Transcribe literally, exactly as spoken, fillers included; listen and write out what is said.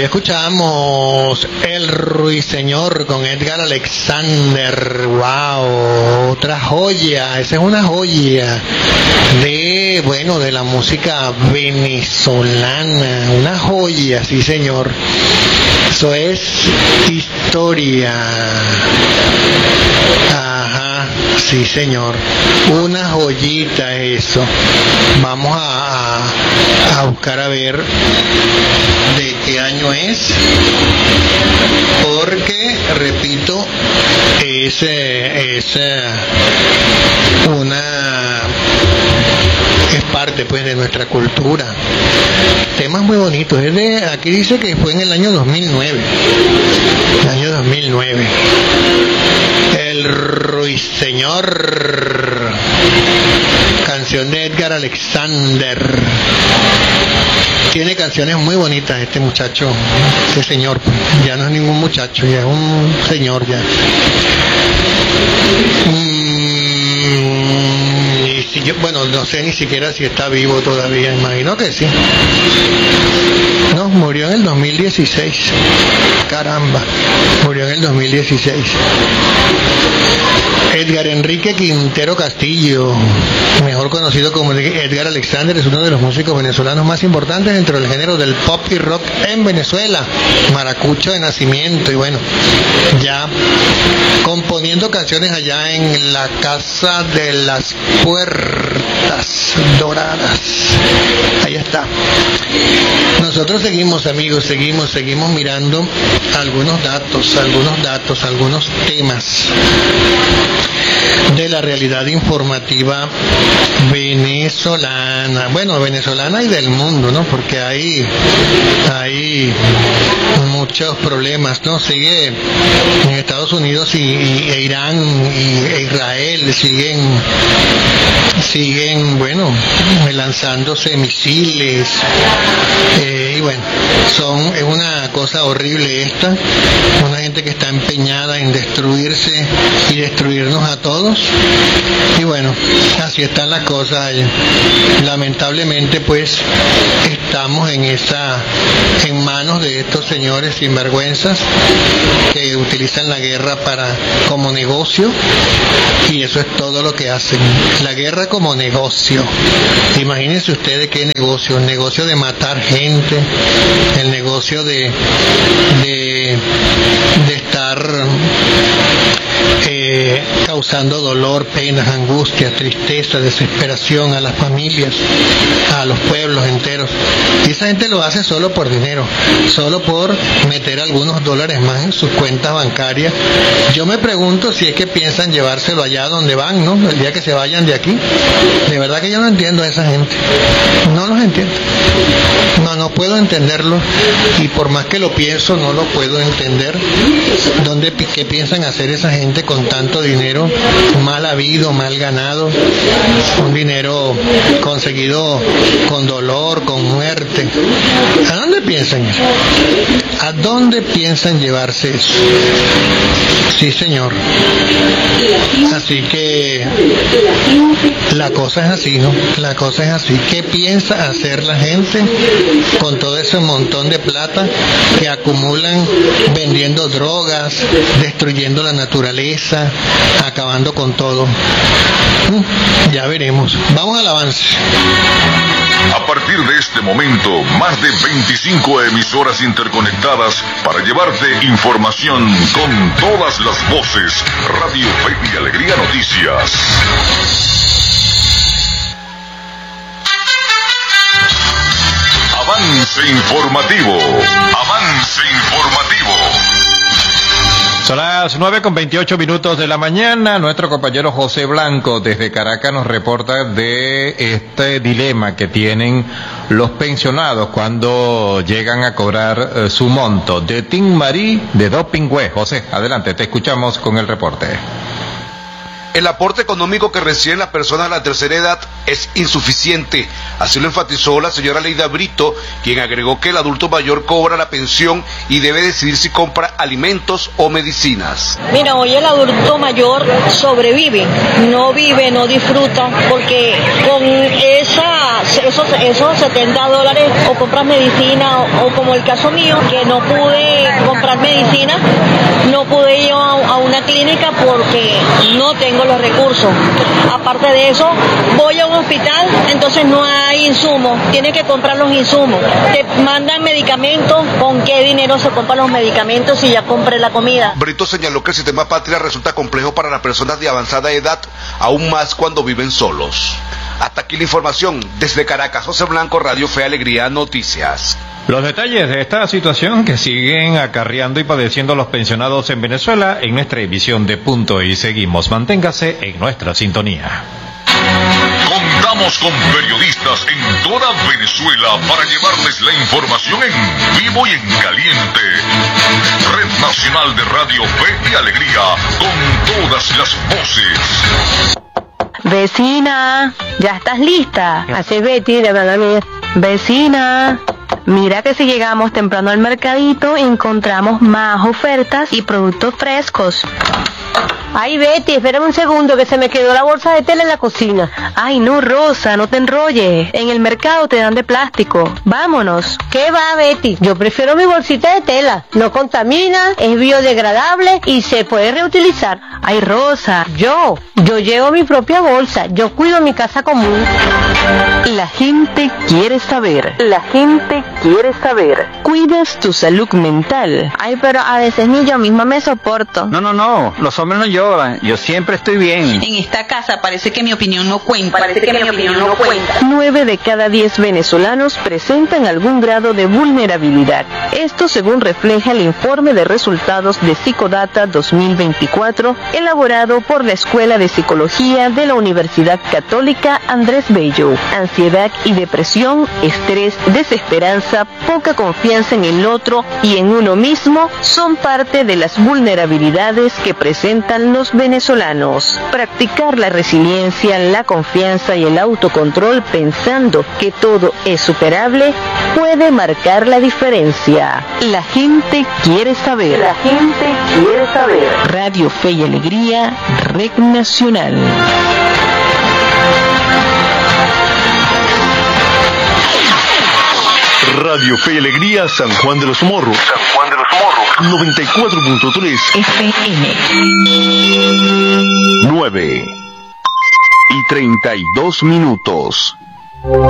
escuchamos El Ruiseñor con Edgar Alexander. Wow, otra joya. Esa es una joya de, bueno, de la música venezolana. Una joya, sí señor. Eso es historia. Ajá, sí señor. Una joyita eso. Vamos a, a, a buscar a ver de qué año es, porque repito, es, es una es parte pues de nuestra cultura. Temas muy bonitos. Es de, aquí dice que fue en el año dos mil nueve. El año dos mil nueve. El Ruiseñor. Canción de Edgar Alexander. Tiene canciones muy bonitas este muchacho, este señor, ya no es ningún muchacho, ya es un señor ya. Mm, y si yo, bueno, no sé ni siquiera si está vivo todavía, imagino que sí. No, murió en el dos mil dieciséis. Caramba, murió en el dos mil dieciséis. Edgar Enrique Quintero Castillo, mejor conocido como Edgar Alexander, es uno de los músicos venezolanos más importantes dentro del género del pop y rock en Venezuela, maracucho de nacimiento, y bueno, ya componiendo canciones allá en la Casa de las Puertas Doradas. Ahí está. Nosotros seguimos, amigos, seguimos, seguimos mirando algunos datos, algunos datos, algunos temas de la realidad informativa venezolana, bueno, venezolana y del mundo, ¿no? Porque hay, hay muchos problemas, ¿no? Sigue en Estados Unidos y, y e Irán y e Israel siguen, siguen, bueno, lanzándose misiles, eh, y bueno, son, es una cosa horrible esta, una gente que está empeñada en destruirse y destruirnos a todos. Y bueno, así están las cosas. Lamentablemente pues estamos en esa, en manos de estos señores sinvergüenzas que utilizan la guerra para, como negocio, y eso es todo lo que hacen, la guerra como negocio. Imagínense ustedes qué negocio, el negocio de matar gente, el negocio de de, de estar eh, causando dolor, penas, angustias, tristeza, desesperación a las familias, a los pueblos enteros. Y esa gente lo hace solo por dinero, solo por meter algunos dólares más en sus cuentas bancarias. Yo me pregunto si es que piensan llevárselo allá donde van, ¿no? El día que se vayan de aquí. De verdad que yo no entiendo a esa gente. No los entiendo. No, no puedo entenderlo, y por más que lo pienso, no lo puedo entender. ¿Dónde, qué piensan hacer esa gente con tanto dinero mal habido, mal ganado? Un dinero conseguido con dolor, con muerte. ¿A dónde piensan eso? ¿A dónde piensan llevarse eso? Sí, señor. Así que la cosa es así, ¿no? La cosa es así. ¿Qué piensa hacer la gente con todo ese montón de plata que acumulan vendiendo drogas, destruyendo la naturaleza, acabando con todo? Ya veremos. Vamos al avance. A partir de este momento, más de veinticinco emisoras interconectadas para llevarte información con todas las voces. Radio Fe y Alegría Noticias. Avance informativo. Avance informativo. Son las nueve con veintiocho minutos de la mañana. Nuestro compañero José Blanco desde Caracas nos reporta de este dilema que tienen los pensionados cuando llegan a cobrar eh, su monto de Tin Marí de Dopingüe. José, adelante, te escuchamos con el reporte. El aporte económico que reciben las personas de la tercera edad es insuficiente. Así lo enfatizó la señora Leida Brito, quien agregó que el adulto mayor cobra la pensión y debe decidir si compra alimentos o medicinas. Mira, hoy el adulto mayor sobrevive, no vive, no disfruta, porque con esa, esos, esos setenta dólares o compras medicina o, o como el caso mío, que no pude comprar medicina, no pude ir a, a una clínica porque no tengo los recursos. Aparte de eso, voy a un hospital, entonces no hay insumos, tienes que comprar los insumos. Te mandan medicamentos, ¿con qué dinero se compran los medicamentos si ya compré la comida? Brito señaló que el sistema patria resulta complejo para las personas de avanzada edad, aún más cuando viven solos. Hasta aquí la información. Desde Caracas, José Blanco, Radio Fe y Alegría, Noticias. Los detalles de esta situación que siguen acarreando y padeciendo los pensionados en Venezuela en nuestra emisión de Punto y Seguimos. Manténgase en nuestra sintonía. Contamos con periodistas en toda Venezuela para llevarles la información en vivo y en caliente. Red Nacional de Radio Fe y Alegría, con todas las voces. Vecina, ¿ya estás lista? Así Betty, de verdad, mía. Vecina, mira que si llegamos temprano al mercadito encontramos más ofertas y productos frescos. Ay, Betty, espérame un segundo que se me quedó la bolsa de tela en la cocina. Ay, no, Rosa, no te enrolles. En el mercado te dan de plástico. Vámonos. ¿Qué va, Betty? Yo prefiero mi bolsita de tela. No contamina, es biodegradable y se puede reutilizar. Ay, Rosa, yo, yo llevo mi propia bolsa. Yo cuido mi casa común. La gente quiere saber. La gente quiere saber. ¿Cuidas tu salud mental? Ay, pero a veces ni yo misma me soporto. No, no, no. Los hombres no lloran. Yo siempre estoy bien. En esta casa parece que mi opinión no cuenta. Parece que mi opinión no cuenta. Nueve de cada diez venezolanos presentan algún grado de vulnerabilidad. Esto según refleja el informe de resultados de Psicodata dos mil veinticuatro, elaborado por la Escuela de Psicología de la Universidad Católica Andrés Bello. Ansiedad y depresión, estrés, desesperanza, poca confianza en el otro y en uno mismo son parte de las vulnerabilidades que presentan los venezolanos. Practicar la resiliencia, la confianza y el autocontrol pensando que todo es superable puede marcar la diferencia. La gente quiere saber. La gente quiere saber. Radio Fe y Alegría, Red Nacional. Radio Fe y Alegría, San Juan de los Morros. San Juan de los Morros. noventa y cuatro punto tres F M. nueve y treinta y dos minutos.